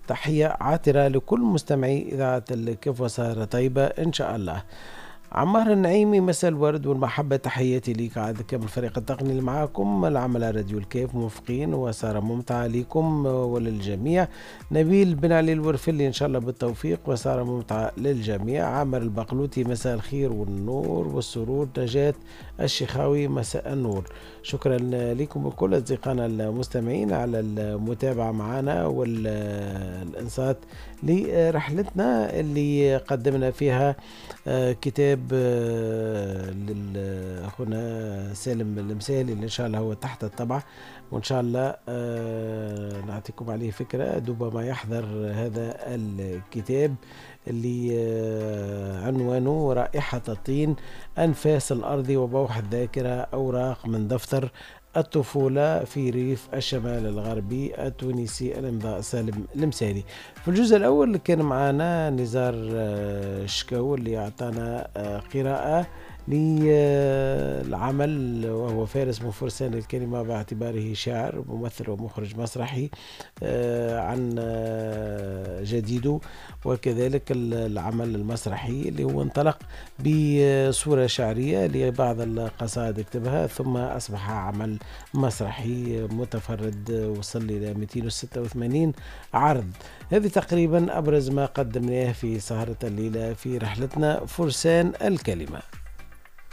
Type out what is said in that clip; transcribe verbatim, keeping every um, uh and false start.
تحية عاطرة لكل مستمعي إذاعة الكيف وسهرة طيبة إن شاء الله. عمار النعيمي، مساء الورد والمحبة، تحياتي ليك عاد كم الفريق التقني اللي معاكم العمل على راديو الكيف، موفقين وسهرة ممتعة لكم وللجميع. نبيل بن علي الورفلي إن شاء الله بالتوفيق وسهرة ممتعة للجميع. عامر البقلوتي، مساء الخير والنور والسرور. نجاة الشيخاوي، مساء النور. شكرا لكم وكل أصدقائنا المستمعين على المتابعة معنا والإنصات لرحلتنا اللي قدمنا فيها كتاب لأخونا سالم المسالي اللي إن شاء الله هو تحت الطبع، وإن شاء الله نعطيكم عليه فكرة دوبا ما يحضر هذا الكتاب اللي عنوانه رائحة الطين، أنفاس الأرض وبوح الذاكرة، أوراق من دفتر الطفولة في ريف الشمال الغربي التونسي، الإمضاء سالم المسالي. في الجزء الأول كان معنا نزار شكاو اللي أعطانا قراءة للعمل، وهو فارس من فرسان الكلمة باعتباره شاعر ممثل ومخرج مسرحي عن جديده، وكذلك العمل المسرحي اللي هو انطلق بصورة شعرية لبعض القصائد اكتبها ثم أصبح عمل مسرحي متفرد وصل إلى مئتين وستة وثمانين عرض. هذه تقريبا أبرز ما قدمناه في سهرة الليلة في رحلتنا فرسان الكلمة.